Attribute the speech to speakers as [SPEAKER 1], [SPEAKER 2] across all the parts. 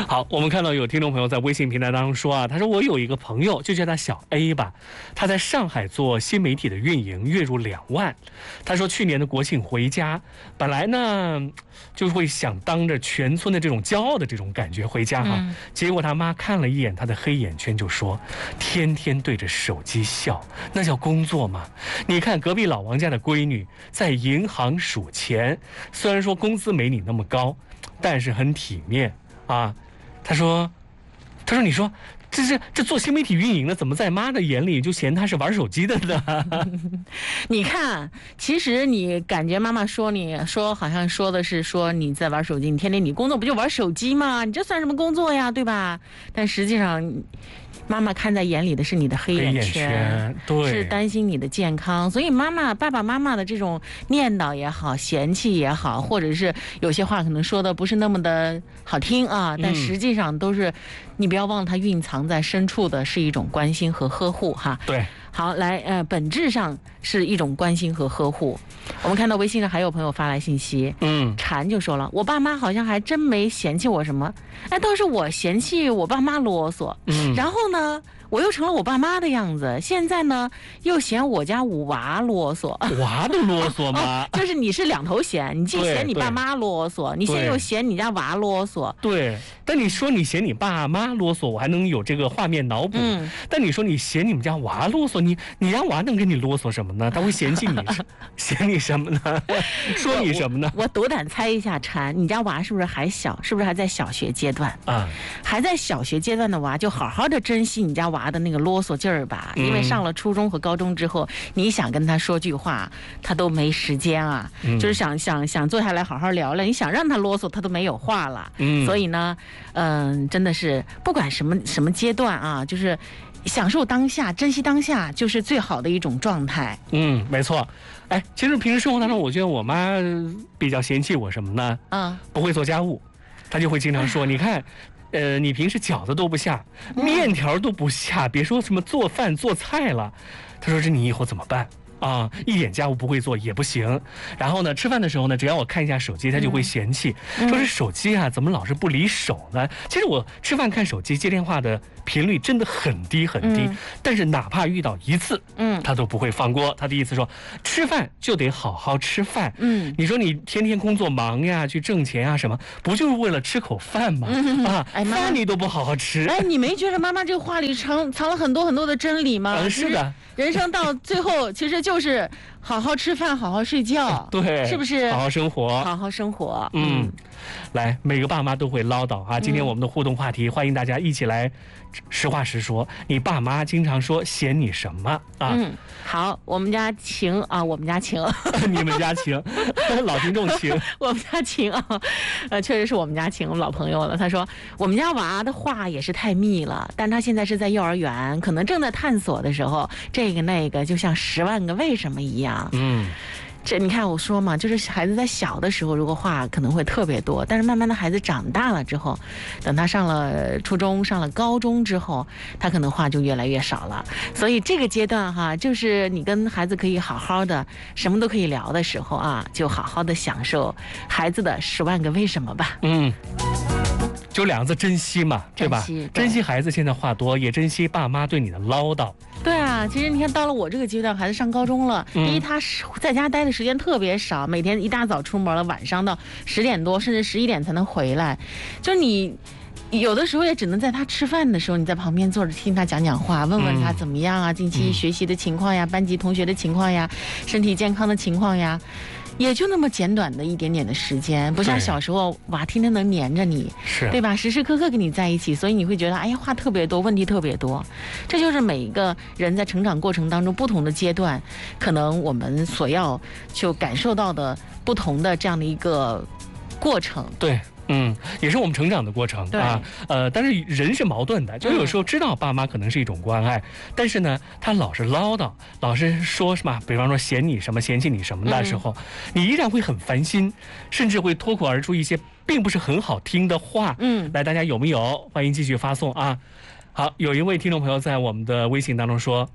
[SPEAKER 1] 好，我们看到有听众朋友在微信平台当中说啊，他说我有一个朋友，就叫他小 A 吧，他在上海做新媒体的运营，月入2万。他说去年的国庆回家，本来呢就会想当着全村的这种骄傲的这种感觉回家哈，结果他妈看了一眼他的黑眼圈，就说天天对着手机笑，那叫工作吗？你看隔壁老王家的闺女在银行数钱，虽然说工资没你那么高，但是很体面啊。他说你说这做新媒体运营的，怎么在妈的眼里就嫌他是玩手机的呢？
[SPEAKER 2] 你看，其实你感觉妈妈说你说好像说的是说你在玩手机，你天天你工作不就玩手机吗？你这算什么工作呀，对吧？但实际上妈妈看在眼里的是你的黑眼圈，
[SPEAKER 1] 对，
[SPEAKER 2] 是担心你的健康，所以爸爸妈妈的这种念叨也好，嫌弃也好，或者是有些话可能说的不是那么的好听啊，但实际上都是，你不要忘了它蕴藏在深处的是一种关心和呵护哈。
[SPEAKER 1] 对，
[SPEAKER 2] 好，来本质上是一种关心和呵护。我们看到微信上还有朋友发来信息，禅就说了，我爸妈好像还真没嫌弃我什么，倒是我嫌弃我爸妈啰嗦，然后呢我又成了我爸妈的样子，现在呢又嫌我家五娃啰嗦。
[SPEAKER 1] 娃都啰嗦吗？
[SPEAKER 2] 就是你是两头嫌，你既嫌你爸妈啰嗦，你现在又嫌你家娃啰嗦。
[SPEAKER 1] 对，但你说你嫌你爸妈啰嗦，我还能有这个画面脑补。但你说你嫌你们家娃啰嗦，你家娃能跟你啰嗦什么呢？他会嫌弃你，嫌你什么呢？说你什么呢？
[SPEAKER 2] 我斗胆猜一下，禅，你家娃是不是还小？是不是还在小学阶段啊？还在小学阶段的娃，就好好的珍惜你家娃的那个啰嗦劲儿吧，因为上了初中和高中之后，你想跟他说句话，他都没时间啊，就是想坐下来好好聊聊，你想让他啰嗦，他都没有话了。所以呢，真的是不管什么阶段啊，就是享受当下，珍惜当下，就是最好的一种状态。
[SPEAKER 1] 没错。其实平时生活当中，我觉得我妈比较嫌弃我什么呢？不会做家务，她就会经常说，你看。你平时饺子都不下，面条都不下，别说什么做饭做菜了。他说这你以后怎么办啊？一点家务不会做也不行。然后呢，吃饭的时候呢，只要我看一下手机，他就会嫌弃，说这手机啊怎么老是不离手呢？其实我吃饭看手机接电话的频率真的很低很低，但是哪怕遇到一次，他都不会放过。他的意思说，吃饭就得好好吃饭。你说你天天工作忙呀，去挣钱啊什么，不就是为了吃口饭吗？饭你都不好好吃。
[SPEAKER 2] 你没觉得妈妈这个话里藏了很多很多的真理吗？
[SPEAKER 1] 是的，
[SPEAKER 2] 人生到最后其实就是好好吃饭，好好睡觉，
[SPEAKER 1] 对，
[SPEAKER 2] 是不是？
[SPEAKER 1] 好好生活，
[SPEAKER 2] 好好生活。
[SPEAKER 1] 来，每个爸妈都会唠叨啊。今天我们的互动话题，欢迎大家一起来实话实说。你爸妈经常说嫌你什么啊？
[SPEAKER 2] 好，我们家晴啊，我们家晴，
[SPEAKER 1] 你们家晴，老听众晴，
[SPEAKER 2] 我们家晴啊，确实是我们家晴，老朋友了。他说我们家娃的话也是太密了，但他现在是在幼儿园，可能正在探索的时候，这个那个就像10万个为什么一样。这你看我说嘛，就是孩子在小的时候，如果话可能会特别多，但是慢慢的孩子长大了之后，等他上了初中、上了高中之后，他可能话就越来越少了。所以这个阶段哈，就是你跟孩子可以好好的，什么都可以聊的时候啊，就好好的享受孩子的10万个为什么吧。
[SPEAKER 1] 就2个字，珍惜嘛，对吧？珍惜孩子现在话多，也珍惜爸妈对你的唠叨。
[SPEAKER 2] 对啊，其实你看到了我这个阶段，孩子上高中了，第一他在家待的时间特别少，每天一大早出门了，晚上到10点多甚至11点才能回来，就是你有的时候也只能在他吃饭的时候，你在旁边坐着听他讲讲话，问问他怎么样啊，近期学习的情况呀，班级同学的情况呀，身体健康的情况呀。也就那么简短的一点点的时间，不像小时候娃天天能黏着你，
[SPEAKER 1] 是
[SPEAKER 2] 对吧？时时刻刻跟你在一起，所以你会觉得哎呀话特别多，问题特别多。这就是每一个人在成长过程当中不同的阶段，可能我们所要就感受到的不同的这样的一个过程。
[SPEAKER 1] 对。也是我们成长的过程啊。但是人是矛盾的，就有时候知道爸妈可能是一种关爱，但是呢，他老是唠叨，老是说什么，比方说嫌你什么、嫌弃你什么的时候，你依然会很烦心，甚至会脱口而出一些并不是很好听的话。来，大家有没有？欢迎继续发送啊。好，有一位听众朋友在我们的微信当中说。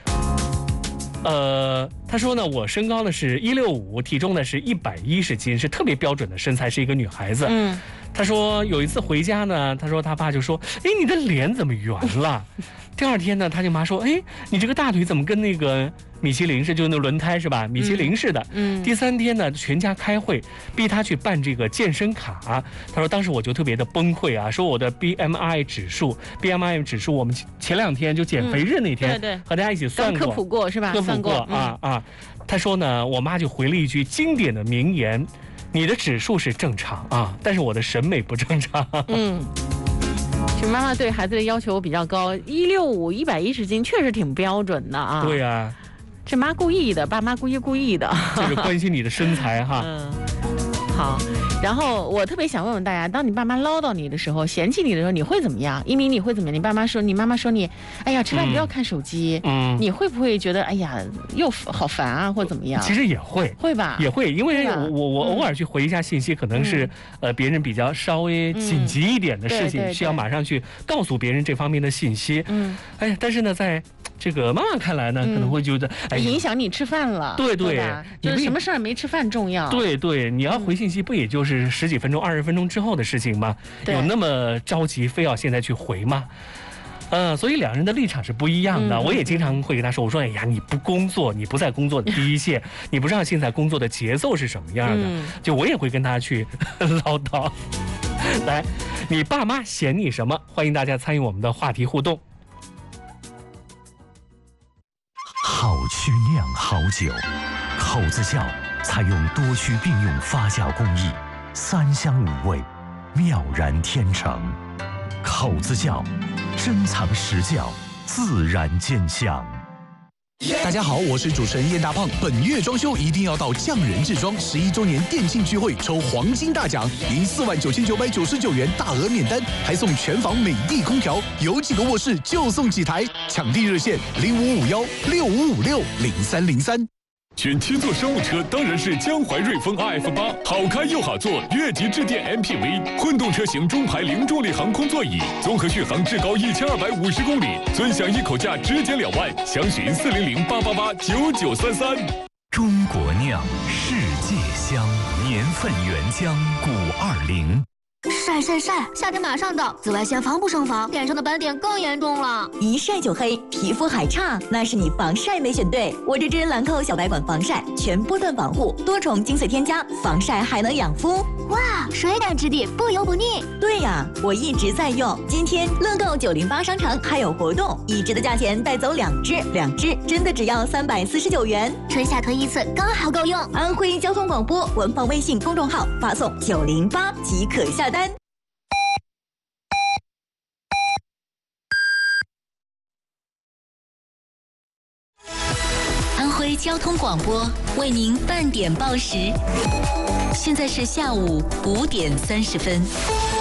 [SPEAKER 1] 他说呢，我身高呢是165，体重呢是110斤，是特别标准的身材，是一个女孩子。 他说有一次回家呢，他说他爸就说：“哎，你的脸怎么圆了？”第二天呢，他就妈说：“哎，你这个大腿怎么跟那个米其林似，就是那轮胎是吧？米其林似的。”第三天呢，全家开会，逼他去办这个健身卡。他说当时我就特别的崩溃啊，说我的 BMI 指数，我们前2天就减肥日那天，
[SPEAKER 2] 对，
[SPEAKER 1] 和大家一起算过，
[SPEAKER 2] 科普过是吧？
[SPEAKER 1] 科普过啊。他说呢，我妈就回了一句经典的名言：“你的指数是正常啊，但是我的审美不正常。”
[SPEAKER 2] 其实妈妈对孩子的要求比较高，165、110斤确实挺标准的啊。
[SPEAKER 1] 对呀，
[SPEAKER 2] 这妈故意的，爸妈故意的，
[SPEAKER 1] 就是关心你的身材哈。
[SPEAKER 2] 好。然后我特别想问问大家，当你爸妈唠叨你的时候，嫌弃你的时候，你会怎么样？一鸣你会怎么样？你妈妈说你，哎呀，吃饭不要看手机。你会不会觉得哎呀又好烦啊，或怎么样？
[SPEAKER 1] 其实也会
[SPEAKER 2] 吧，
[SPEAKER 1] 也会，因为我偶尔去回一下信息，可能是别人比较稍微紧急一点的事情，需要马上去告诉别人这方面的信息。哎呀，但是呢，在这个妈妈看来呢，可能会觉得
[SPEAKER 2] 影响你吃饭了。对，就是什么事儿没吃饭重要。
[SPEAKER 1] 对，你要回信息不也就是10几分钟、20分钟之后的事情吗？有那么着急非要现在去回吗？所以两人的立场是不一样的。我也经常会跟他说，我说哎呀，你不工作，你不在工作的第一线，你不知道现在工作的节奏是什么样的。就我也会跟他去唠叨。来，你爸妈嫌你什么？欢迎大家参与我们的话题互动。
[SPEAKER 3] 好曲酿好酒，口子窖采用多区并用发酵工艺，3香5味，妙然天成。口子窖，珍藏实窖，自然见香。
[SPEAKER 4] 大家好，我是主持人燕大胖。本月装修一定要到匠人制装11周年店庆聚会抽黄金大奖，赢49999元大额免单，还送全房美的空调，有几个卧室就送几台。抢地热线055165560303。
[SPEAKER 5] 选7座商务车当然是江淮瑞风 RF8，好开又好坐，越级致电 MPV， 混动车型中排零重力航空座椅，综合续航至高1250公里，尊享一口价直减2万，详询40088889933。
[SPEAKER 3] 中国酿，世界香，年份原浆520。
[SPEAKER 6] 晒，夏天马上到，紫外线防不胜防，脸上的斑点更严重了。
[SPEAKER 7] 一晒就黑，皮肤还差，那是你防晒没选对。我这支兰蔻小白管防晒，全波段防护，多重精粹添加，防晒还能养肤。
[SPEAKER 6] 哇，水感质地，不油不腻。
[SPEAKER 7] 对呀，我一直在用。今天乐购908商城还有活动，1支的价钱带走2支，2支真的只要349元。
[SPEAKER 6] 春夏推1次，刚好够用。
[SPEAKER 7] 安徽交通广播官方微信公众号发送908即可下单。
[SPEAKER 8] 安徽交通广播为您半点报时，现在是下午5点30分。